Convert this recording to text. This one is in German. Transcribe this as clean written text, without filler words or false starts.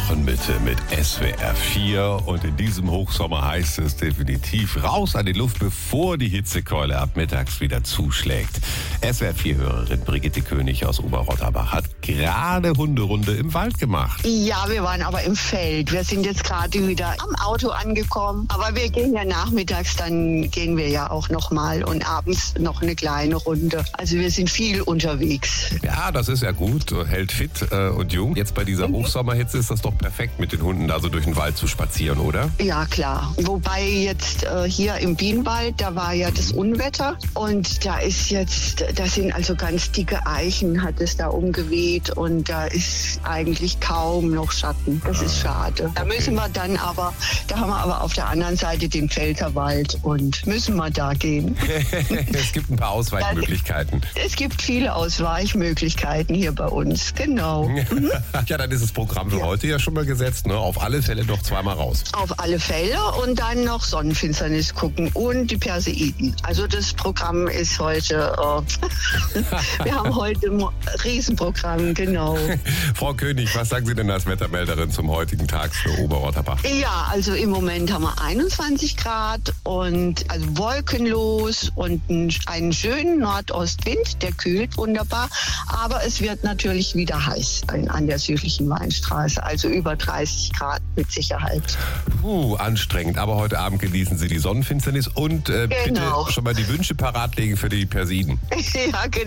Wochenmitte mit SWR 4 und in diesem Hochsommer heißt es definitiv raus an die Luft, bevor die Hitzekeule ab mittags wieder zuschlägt. SWR 4-Hörerin Brigitte König aus Oberrotterbach hat gerade Hunderunde im Wald gemacht. Ja, wir waren aber im Feld. Wir sind jetzt gerade wieder am Auto angekommen. Aber wir gehen ja nachmittags, dann gehen wir ja auch nochmal und abends noch eine kleine Runde. Also wir sind viel unterwegs. Ja, das ist ja gut, hält fit und jung. Jetzt bei dieser Hochsommerhitze ist das doch perfekt, mit den Hunden da so durch den Wald zu spazieren, oder? Ja, klar. Wobei jetzt hier im Bienenwald, da war ja das Unwetter und da sind also ganz dicke Eichen, hat es da umgeweht und da ist eigentlich kaum noch Schatten. Das ist schade. Da müssen wir dann aber, da haben wir aber auf der anderen Seite den Pfälzerwald und müssen wir da gehen. Es gibt ein paar Ausweichmöglichkeiten. Es gibt viele Ausweichmöglichkeiten hier bei uns, genau. Ja, dann ist das Programm für heute ja schon mal gesetzt, ne? Auf alle Fälle noch zweimal raus. Auf alle Fälle und dann noch Sonnenfinsternis gucken und die Perseiden. Also das Programm ist heute, wir haben heute ein Riesenprogramm, genau. Frau König, was sagen Sie denn als Wettermelderin zum heutigen Tag für Oberrotterbach? Ja, also im Moment haben wir 21 Grad und also wolkenlos und einen schönen Nordostwind, der kühlt wunderbar, aber es wird natürlich wieder heiß an der südlichen Weinstraße, also über 30 Grad mit Sicherheit. Anstrengend, aber heute Abend genießen Sie die Sonnenfinsternis und bitte schon mal die Wünsche parat legen für die Persiden. Ja, genau.